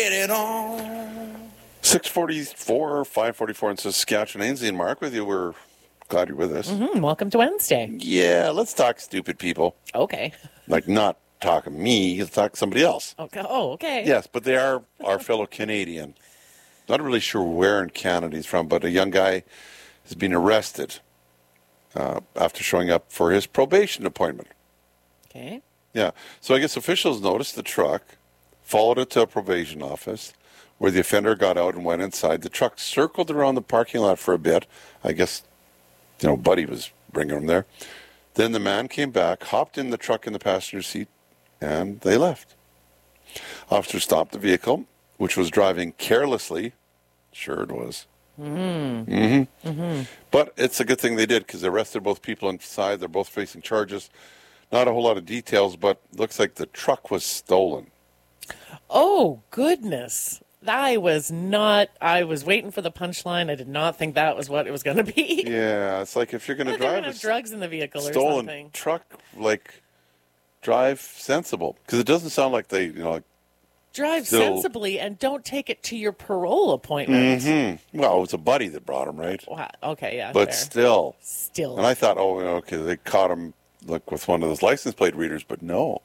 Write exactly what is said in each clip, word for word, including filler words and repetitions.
Get it on. six forty-four, five forty-four in Saskatchewan. Ainsley and Mark with you. We're glad you're with us. Mm-hmm. Welcome to Wednesday. Yeah, let's talk stupid people. Okay. Like not talk me, let's talk somebody else. Okay. Oh, okay. Yes, but they are our fellow Canadian. Not really sure where in Canada he's from, but a young guy has been arrested uh, after showing up for his probation appointment. Okay. Yeah. So I guess officials noticed the truck, followed it to a probation office, where the offender got out and went inside. The truck circled around the parking lot for a bit. I guess, you know, Buddy was bringing him there. Then the man came back, hopped in the truck in the passenger seat, and they left. Officers stopped the vehicle, which was driving carelessly. Sure it was. Mm-hmm. Mm-hmm. Mm-hmm. But it's a good thing they did, because they arrested both people inside. They're both facing charges. Not a whole lot of details, but looks like the truck was stolen. Oh, goodness. I was not, I was waiting for the punchline. I did not think that was what it was going to be. Yeah, it's like if you're going to They're drive gonna a have drugs in the vehicle or stolen something. truck, like, drive sensible. Because it doesn't sound like they, you know, like, Drive still- sensibly and don't take it to your parole appointment. mm-hmm. Well, it was a buddy that brought him, right? Wow. Okay, yeah. But fair. still. Still. And I thought, oh, okay, they caught him, like, with one of those license plate readers, but no.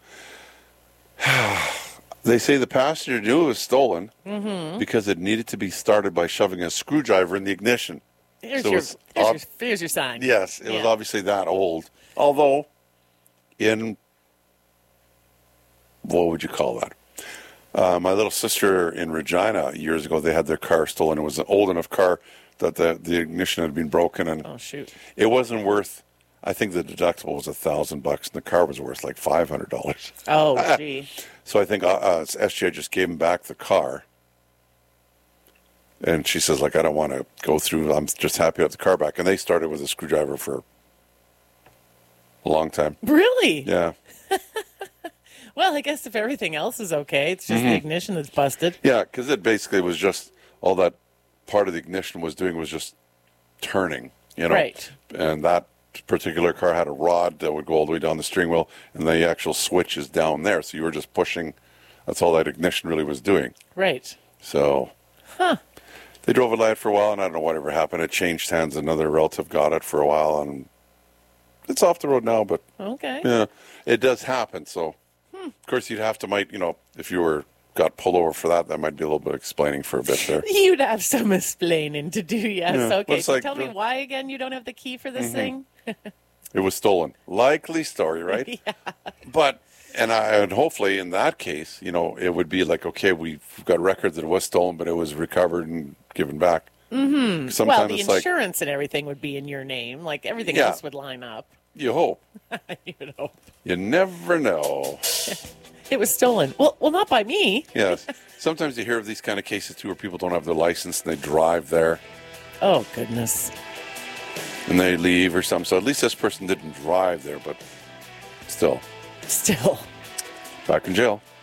They say the passenger knew it was stolen mm-hmm. because it needed to be started by shoving a screwdriver in the ignition. Here's, So your, it's here's, ob- your, here's your sign. Yes, it was Yeah. obviously that old. Although, in, what would you call that? Uh, my little sister in Regina, years ago, they had their car stolen. It was an old enough car that the, the ignition had been broken, and Oh, shoot. it wasn't worth, I think the deductible was a thousand bucks, and the car was worth like five hundred dollars. Oh, gee. So I think uh, uh, S G I just gave him back the car. And she says, like, I don't want to go through, I'm just happy to have the car back. And they started with a screwdriver for a long time. Really? Yeah. Well, I guess if everything else is okay, it's just Mm-hmm. the ignition that's busted. Yeah, because it basically was just, all that part of the ignition was doing was just turning, you know. Right. And that particular car had a rod that would go all the way down the steering wheel, and the actual switch is down there. So you were just pushing. That's all that ignition really was doing. Right. So Huh. they drove it light for a while, and I don't know whatever happened. It changed hands. Another relative got it for a while, and it's off the road now. But Okay. yeah, it does happen. So Hmm. of course you'd have to might you know if you were got pulled over for that, that might be a little bit explaining for a bit there. You'd have some explaining to do, yes. Yeah, but Okay, it's so like- tell me why again you don't have the key for this thing? It was stolen. Likely story, right? Yeah. But and I and hopefully in that case, you know, it would be like, okay, we've got records that it was stolen, but it was recovered and given back. Mm-hmm. Sometimes Well, the it's like insurance and everything would be in your name. Like everything Yeah. else would line up. you hope. You would hope. You never know. It was stolen. Well, well, not by me. Yes. Sometimes you hear of these kind of cases too where people don't have their license and they drive there Oh, goodness. and they leave or something. So at least this person didn't drive there, but still Still. back in jail.